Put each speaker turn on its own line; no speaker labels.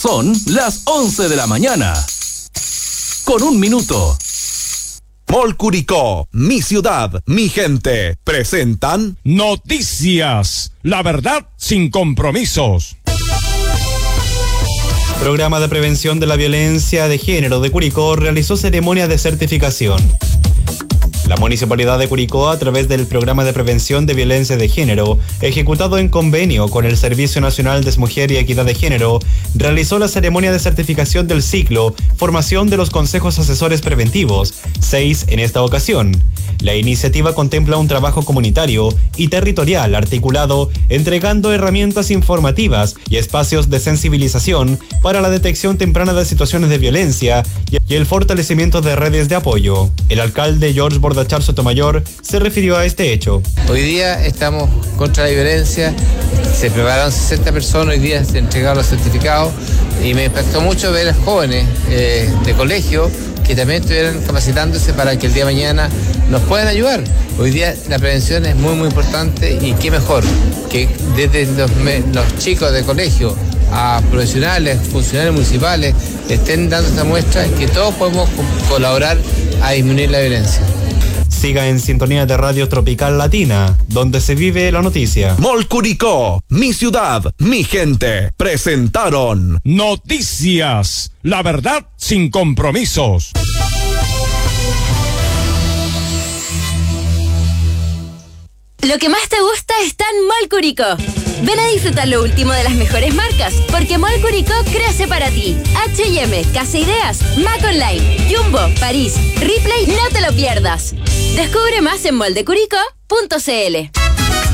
Son las 11 de la mañana. Con 1 minuto.
Mall Curicó, mi ciudad, mi gente, presentan
Noticias, la verdad sin compromisos.
Programa de Prevención de la Violencia de Género de Curicó realizó ceremonia de certificación. La Municipalidad de Curicó, a través del Programa de Prevención de Violencia de Género, ejecutado en convenio con el Servicio Nacional de Mujer y Equidad de Género, realizó la ceremonia de certificación del ciclo Formación de los Consejos Asesores Preventivos, 6 en esta ocasión. La iniciativa contempla un trabajo comunitario y territorial articulado, entregando herramientas informativas y espacios de sensibilización para la detección temprana de situaciones de violencia y el fortalecimiento de redes de apoyo. El alcalde George Bordachar Sotomayor se refirió a este hecho.
Hoy día estamos contra la violencia, se prepararon 60 personas, hoy día se entregaron los certificados y me impactó mucho ver a jóvenes de colegio que también estuvieran capacitándose para que el día de mañana nos puedan ayudar. Hoy día la prevención es muy muy importante y qué mejor que desde los chicos de colegio a profesionales, funcionarios municipales estén dando esta muestra que todos podemos colaborar a disminuir la violencia.
Siga en sintonía de Radio Tropical Latina, donde se vive la noticia.
Mall Curicó, mi ciudad, mi gente, presentaron
Noticias, la verdad sin compromisos.
Lo que más te gusta está en Mall Curicó. Ven a disfrutar lo último de las mejores marcas, porque Mall Curicó crece para ti. H&M, Casa Ideas, Mac Online, Jumbo, París, Ripley, no te lo pierdas. Descubre más en moldecuricó.cl.